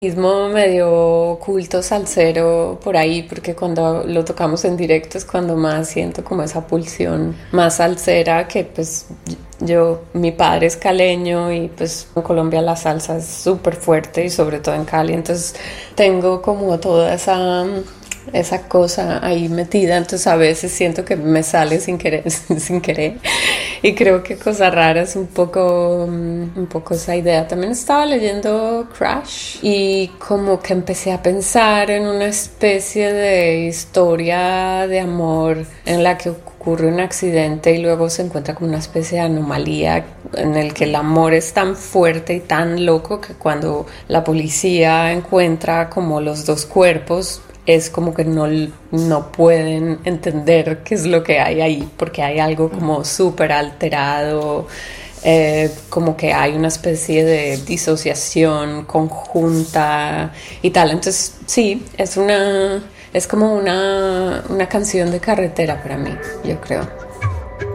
Mismo medio culto salsero por ahí, porque cuando lo tocamos en directo es cuando más siento como esa pulsión más salsera que pues mi padre es caleño y pues en Colombia la salsa es súper fuerte y sobre todo en Cali, entonces tengo como toda esa cosa ahí metida, entonces a veces siento que me sale sin querer, sin querer, y creo que Cosa Rara es un poco esa idea. También estaba leyendo Crash y como que empecé a pensar en una especie de historia de amor en la que ocurre un accidente y luego se encuentra como una especie de anomalía en el que el amor es tan fuerte y tan loco que cuando la policía encuentra como los dos cuerpos es como que no pueden entender qué es lo que hay ahí, porque hay algo como súper alterado, como que hay una especie de disociación conjunta y tal. Entonces sí, es como una canción de carretera para mí, yo creo.